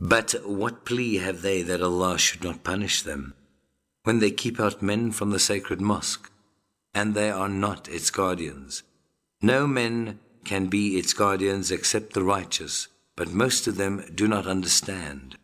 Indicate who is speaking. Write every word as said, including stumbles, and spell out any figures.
Speaker 1: But what plea have they that Allah should not punish them, when they keep out men from the sacred mosque, and they are not its guardians? No men can be its guardians except the righteous, but most of them do not understand.